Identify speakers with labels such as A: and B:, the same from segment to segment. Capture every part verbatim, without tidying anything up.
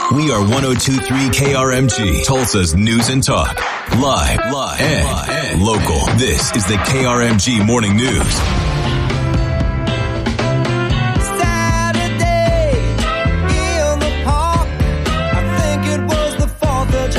A: We are one oh two point three K R M G, Tulsa's News and Talk. Live, live, and, live, and local. This is the K R M G Morning News.
B: Saturday in the park. I think it was the fourth of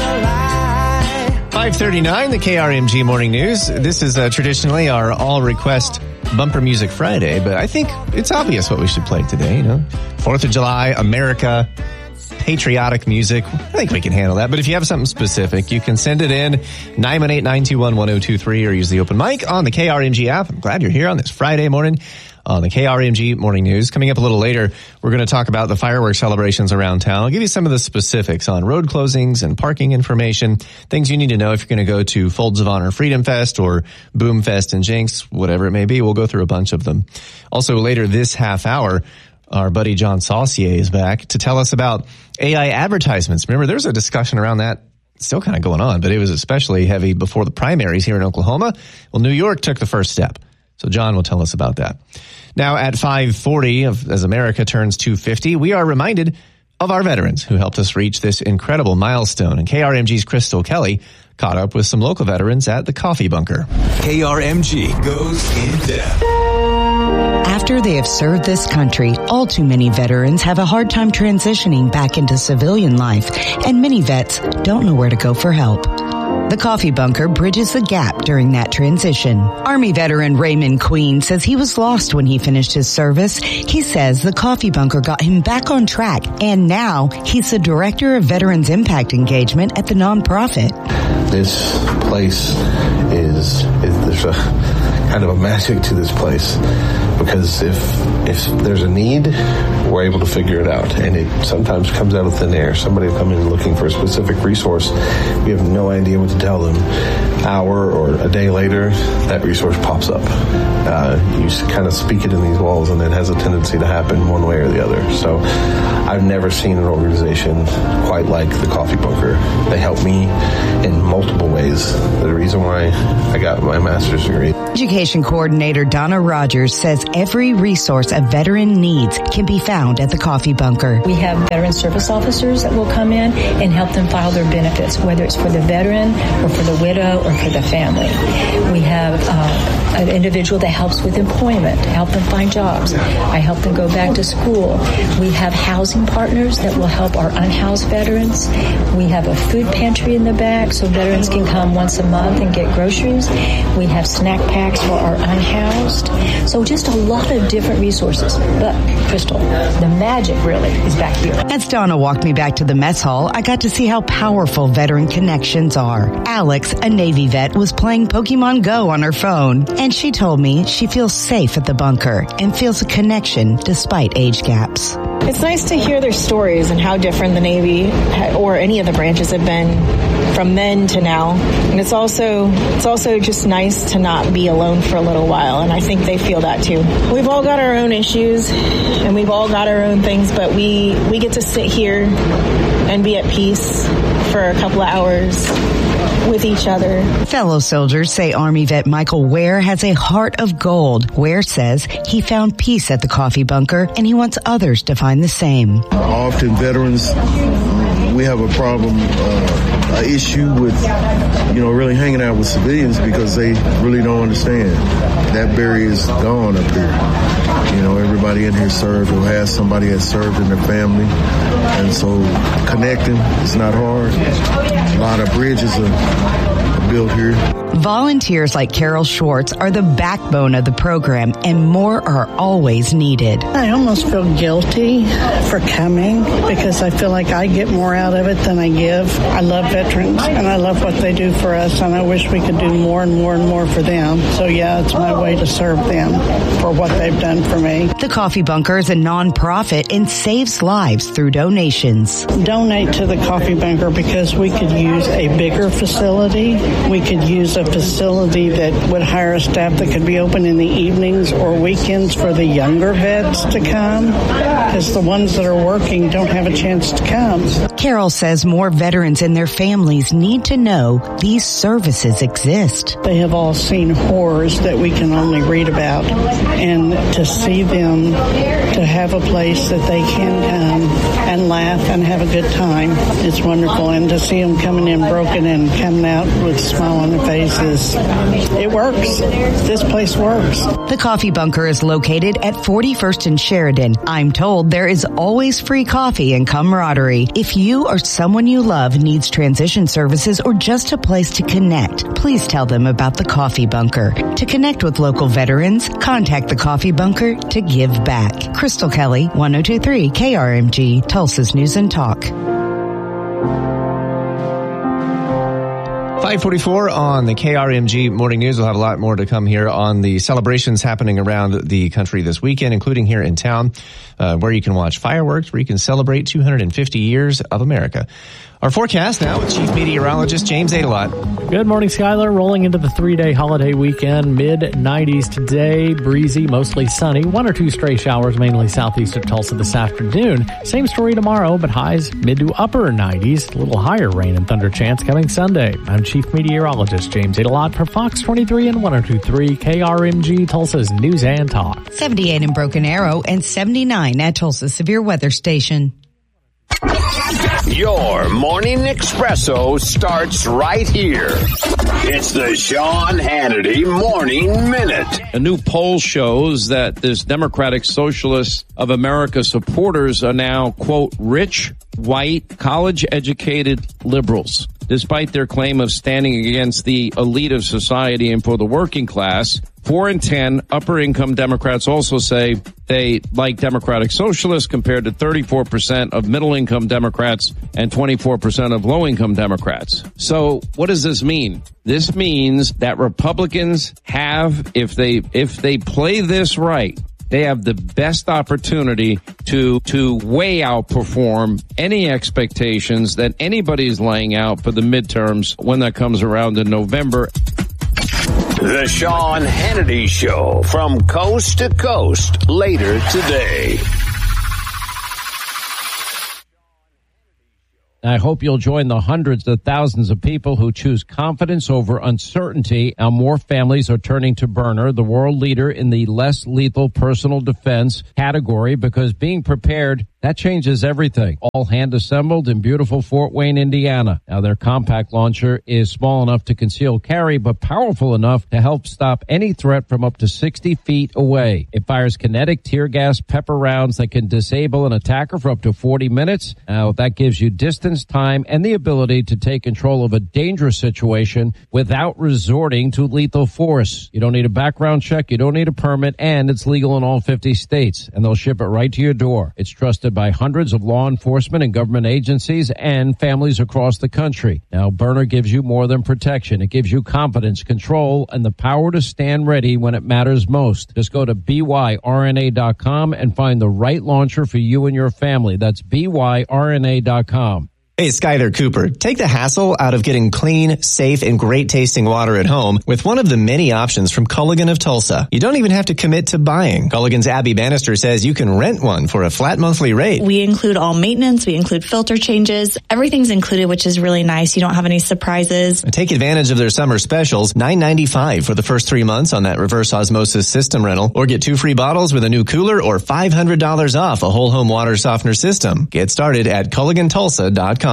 B: July.
C: five thirty-nine, the K R M G Morning News. This is uh, traditionally our all-request Bumper Music Friday, but I think it's obvious what we should play today, you know? fourth of July, America, patriotic music. I think we can handle that. But if you have something specific, you can send it in nine one eight, nine two one, one oh two three or use the open mic on the K R M G app. I'm glad you're here on this Friday morning on the K R M G Morning News. Coming up a little later, we're going to talk about the fireworks celebrations around town. I'll give you some of the specifics on road closings and parking information, things you need to know if you're going to go to Folds of Honor Freedom Fest or Boom Fest and Jinx, whatever it may be. We'll go through a bunch of them. Also later this half hour, our buddy John Saucier is back to tell us about A I advertisements. Remember, there's a discussion around that still kind of going on, but it was especially heavy before the primaries here in Oklahoma. Well, New York took the first step. So John will tell us about that. Now at five forty, as America turns two fifty, we are reminded of our veterans who helped us reach this incredible milestone. And K R M G's Crystal Kelly caught up with some local veterans at the Coffee Bunker.
A: K R M G goes in depth.
D: After they have served this country, all too many veterans have a hard time transitioning back into civilian life, and many vets don't know where to go for help. The Coffee Bunker bridges the gap during that transition. Army veteran Raymond Queen says he was lost when he finished his service. He says the Coffee Bunker got him back on track, and now he's the Director of Veterans Impact Engagement at the nonprofit.
E: This place is, is there's a kind of a magic to this place, because if if there's a need, we're able to figure it out, and it sometimes comes out of thin air. Somebody will come in looking for a specific resource. We have no idea what to tell them. Hour or a day later, that resource pops up. Uh, you kind of speak it in these walls, and it has a tendency to happen one way or the other. So I've never seen an organization quite like the Coffee Bunker. They help me in multiple ways. The reason why I got my master's degree.
D: Education Coordinator Donna Rogers says every resource a veteran needs can be found at the Coffee Bunker.
F: We have veteran service officers that will come in and help them file their benefits, whether it's for the veteran or for the widow or for the family. We have uh, an individual that helps with employment, to help them find jobs. I help them go back to school. We have housing partners that will help our unhoused veterans. We have a food pantry in the back so veterans can come once a month and get groceries. We have snack packs for our unhoused. So just a lot of different resources. But, Crystal, the magic really is back here.
D: As Donna walked me back to the mess hall, I got to see how powerful veteran connections are. Alex, a Navy vet, was playing Pokemon Go on her phone, and she told me she feels safe at the bunker and feels a connection despite age gaps.
G: It's nice to hear their stories and how different the Navy or any of the branches have been from then to now. And it's also it's also just nice to not be alone for a little while, and I think they feel that too. We've all got our own issues and we've all got our own things, but we, we get to sit here and be at peace for a couple of hours with each other.
D: Fellow soldiers say Army vet Michael Ware has a heart of gold. Ware says he found peace at the Coffee Bunker, and he wants others to find the same.
H: Often veterans, we have a problem, uh, an issue with, you know, really hanging out with civilians because they really don't understand. That barrier is gone up here. You know, everybody in here served or has somebody that served in their family. And so connecting is not hard. A lot of bridges are built here.
D: Volunteers like Carol Schwartz are the backbone of the program, and more are always needed.
I: I almost feel guilty for coming because I feel like I get more out of it than I give. I love veterans, and I love what they do for us, and I wish we could do more and more and more for them. So yeah, it's my way to serve them for what they've done for me.
D: The Coffee Bunker is a nonprofit and saves lives through donations.
I: Donate to the Coffee Bunker because we could use a bigger facility. We could use a facility that would hire a staff that could be open in the evenings or weekends for the younger vets to come, because the ones that are working don't have a chance to come.
D: Carol says more veterans and their families need to know these services exist.
I: They have all seen horrors that we can only read about, and to see them, to have a place that they can come and laugh and have a good time. It's wonderful. And to see them coming in broken and coming out with a smile on their faces, it works. This place works.
D: The Coffee Bunker is located at forty-first and Sheridan. I'm told there is always free coffee and camaraderie. If you or someone you love needs transition services or just a place to connect, please tell them about the Coffee Bunker. To connect with local veterans, contact the Coffee Bunker to give back. Crystal Kelly, one oh two point three K R M G, Tulsa's News and Talk.
C: five forty-four on the K R M G Morning News. We'll have a lot more to come here on the celebrations happening around the country this weekend, including here in town, uh, where you can watch fireworks, where you can celebrate two hundred fifty years of America. Our forecast now with Chief Meteorologist James Adelot.
J: Good morning, Skylar. Rolling into the three-day holiday weekend, mid nineties today, breezy, mostly sunny. One or two stray showers, mainly southeast of Tulsa this afternoon. Same story tomorrow, but highs mid to upper nineties. A little higher rain and thunder chance coming Sunday. I'm Chief Meteorologist James Adelot for Fox twenty-three and one oh two point three K R M G, Tulsa's News and Talk.
D: seventy-eight in Broken Arrow and seventy-nine at Tulsa Severe Weather Station.
K: Your morning espresso starts right here. It's the Sean Hannity Morning Minute.
L: A new poll shows that this Democratic Socialists of America supporters are now, quote, rich, white, college-educated liberals. Despite their claim of standing against the elite of society and for the working class, four in ten upper-income Democrats also say they like Democratic Socialists compared to thirty-four percent of middle-income Democrats and twenty-four percent of low-income Democrats. So what does this mean? This means that Republicans have, if they if they play this right, they have the best opportunity to to way outperform any expectations that anybody is laying out for the midterms when that comes around in November.
K: The Sean Hannity Show from coast to coast later today.
L: I hope you'll join the hundreds of thousands of people who choose confidence over uncertainty. Now more families are turning to Byrna, the world leader in the less lethal personal defense category, because being prepared, that changes everything. All hand assembled in beautiful Fort Wayne, Indiana. Now their compact launcher is small enough to conceal carry, but powerful enough to help stop any threat from up to sixty feet away. It fires kinetic tear gas pepper rounds that can disable an attacker for up to forty minutes. Now that gives you distance, time, and the ability to take control of a dangerous situation without resorting to lethal force. You don't need a background check, you don't need a permit, and it's legal in all fifty states. And they'll ship it right to your door. It's trusted by hundreds of law enforcement and government agencies and families across the country. Now, Byrna gives you more than protection. It gives you confidence, control, and the power to stand ready when it matters most. Just go to B Y R N A dot com and find the right launcher for you and your family. That's B Y R N A dot com.
C: Hey, Skyler Cooper. Take the hassle out of getting clean, safe, and great-tasting water at home with one of the many options from Culligan of Tulsa. You don't even have to commit to buying. Culligan's Abby Bannister says you can rent one for a flat monthly rate.
M: We include all maintenance. We include filter changes. Everything's included, which is really nice. You don't have any surprises.
C: Take advantage of their summer specials, nine ninety-five for the first three months on that reverse osmosis system rental, or get two free bottles with a new cooler or five hundred dollars off a whole home water softener system. Get started at Culligan Tulsa dot com.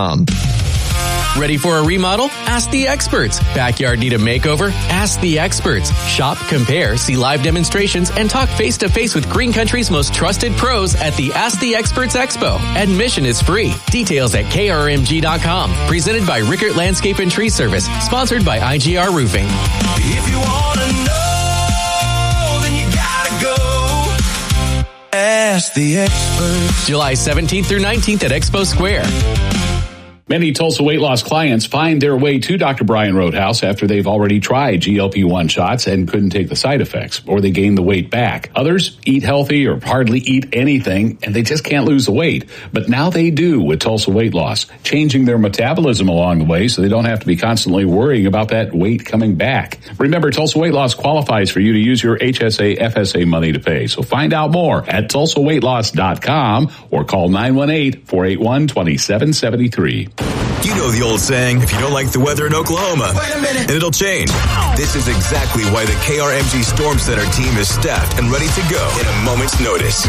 N: Ready for a remodel? Ask the experts. Backyard need a makeover? Ask the experts. Shop, compare, see live demonstrations, and talk face-to-face with Green Country's most trusted pros at the Ask the Experts Expo. Admission is free. Details at K R M G dot com. Presented by Rickert Landscape and Tree Service. Sponsored by I G R Roofing.
B: If you want to know, then you gotta go. Ask the experts.
N: July seventeenth through nineteenth at Expo Square.
O: Many Tulsa weight loss clients find their way to Doctor Brian Roadhouse after they've already tried G L P one shots and couldn't take the side effects, or they gain the weight back. Others eat healthy or hardly eat anything, and they just can't lose the weight. But now they do with Tulsa Weight Loss, changing their metabolism along the way so they don't have to be constantly worrying about that weight coming back. Remember, Tulsa Weight Loss qualifies for you to use your H S A F S A money to pay. So find out more at Tulsa Weight Loss dot com or call nine one eight, four eight one, two seven seven three.
A: You know the old saying, if you don't like the weather in Oklahoma, wait a minute, it'll change. This is exactly why the K R M G Storm Center team is staffed and ready to go in a moment's notice.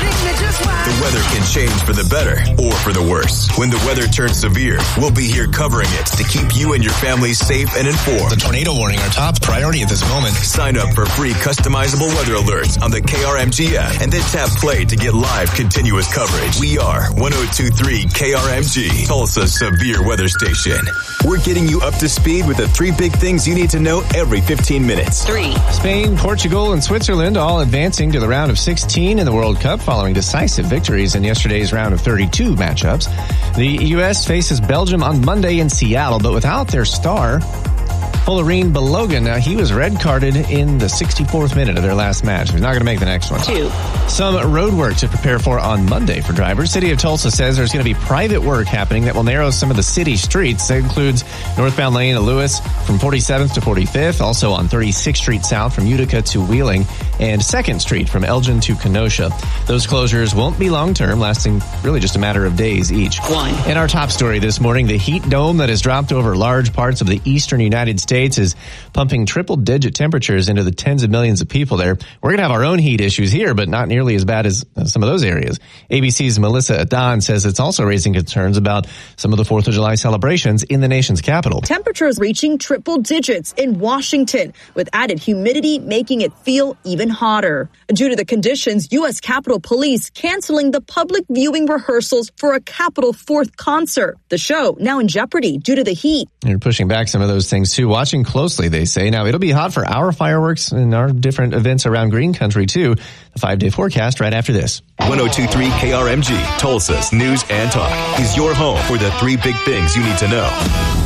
A: The weather can change for the better or for the worse. When the weather turns severe, we'll be here covering it to keep you and your family safe and informed.
C: The tornado warning, our top priority at this moment.
A: Sign up for free customizable weather alerts on the K R M G app and then tap play to get live continuous coverage. We are one oh two point three K R M G, Tulsa's severe weather station. We're getting you up to speed with the three big things you need to know every fifteen minutes.
D: Three.
C: Spain, Portugal, and Switzerland all advancing to the round of sixteen in the World Cup following decisive victories in yesterday's round of thirty-two matchups. The U S faces Belgium on Monday in Seattle, but without their star, Fullerene Balogun. Now, he was red carded in the sixty-fourth minute of their last match. He's not going to make the next one.
D: Two.
C: Some road work to prepare for on Monday for drivers. City of Tulsa says there's going to be private work happening that will narrow some of the city streets. That includes northbound lane of Lewis from forty-seventh to forty-fifth, also on thirty-sixth Street South from Utica to Wheeling, and second Street from Elgin to Kenosha. Those closures won't be long-term, lasting really just a matter of days each.
D: One.
C: In our top story this morning, the heat dome that has dropped over large parts of the eastern United States is pumping triple-digit temperatures into the tens of millions of people there. We're going to have our own heat issues here, but not nearly as bad as uh, some of those areas. A B C's Melissa Adon says it's also raising concerns about some of the fourth of July celebrations in the nation's capital.
P: Temperatures reaching triple digits in Washington, with added humidity making it feel even hotter. Due to the conditions, U S Capitol Police canceling the public viewing rehearsals for a Capitol fourth concert. The show now in jeopardy due to the heat.
C: They're pushing back some of those things too. Watching closely, they say. Now, it'll be hot for our fireworks and our different events around Green Country too. The five-day forecast right after this.
A: one oh two point three K R M G, Tulsa's News and Talk, is your home for the three big things you need to know.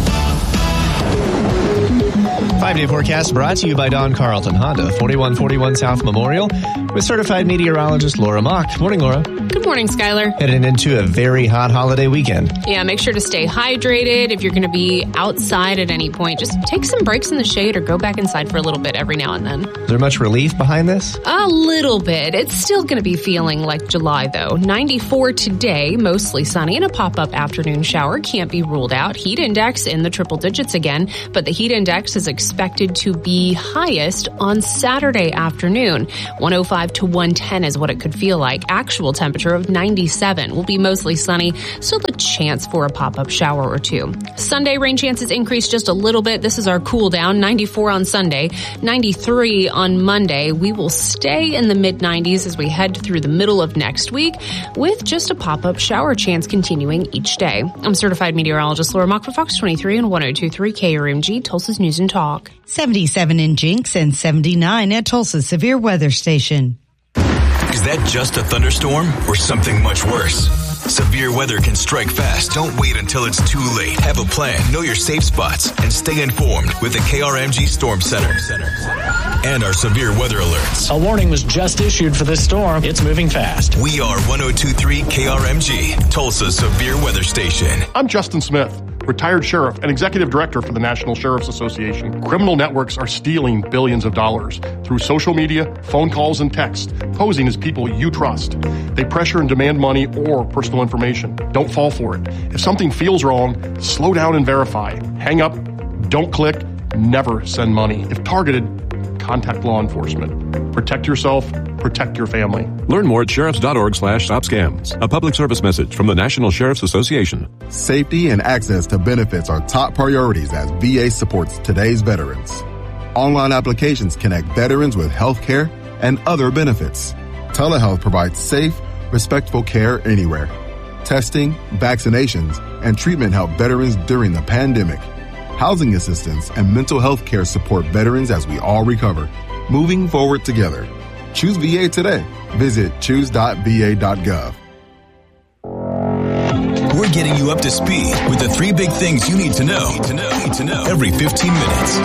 C: Five-day forecast brought to you by Don Carlton Honda, forty-one forty-one South Memorial, with certified meteorologist Laura Mock. Morning, Laura.
Q: Good morning, Skylar.
C: Heading into a very hot holiday weekend.
Q: Yeah, make sure to stay hydrated. If you're going to be outside at any point, just take some breaks in the shade or go back inside for a little bit every now and then.
C: Is there much relief behind this?
Q: A little bit. It's still going to be feeling like July, though. ninety-four today, mostly sunny, and a pop-up afternoon shower can't be ruled out. Heat index in the triple digits again, but the heat index is expected to be highest on Saturday afternoon. one oh five to one ten is what it could feel like. Actual temperature of ninety-seven will be mostly sunny, still a chance for a pop-up shower or two. Sunday rain chances increase just a little bit. This is our cool down. ninety-four on Sunday, ninety-three on Monday. We will stay in the mid nineties as we head through the middle of next week, with just a pop-up shower chance continuing each day. I'm certified meteorologist Laura Mock for Fox twenty-three and one oh two point three K R M G, Tulsa's News and Talk.
D: seventy-seven in Jinx and seventy-nine at Tulsa's Severe Weather Station.
A: Is that just a thunderstorm or something much worse? Severe weather can strike fast. Don't wait until it's too late. Have a plan, know your safe spots, and stay informed with the K R M G Storm Center and our severe weather alerts.
J: A warning was just issued for this storm. It's moving fast.
A: We are one oh two point three K R M G, Tulsa's severe weather station.
R: I'm Justin Smith, retired sheriff and executive director for the National Sheriff's Association. Criminal networks are stealing billions of dollars through social media, phone calls, and text, posing as people you trust. They pressure and demand money or personal information. Don't fall for it. If something feels wrong, slow down and verify. Hang up, don't click, never send money. If targeted, contact law enforcement. Protect yourself, protect your family.
S: Learn more at sheriffs.org slash stop scams. A public service message from the National Sheriff's Association.
T: Safety and access to benefits are top priorities as V A supports today's veterans. Online applications connect veterans with health care and other benefits. Telehealth provides safe, respectful care anywhere. Testing, vaccinations, and treatment help veterans during the pandemic. Housing assistance and mental health care support veterans as we all recover. Moving forward together. Choose V A today. Visit choose dot v a dot gov.
A: We're getting you up to speed with the three big things you need to know, to know, to know every fifteen minutes.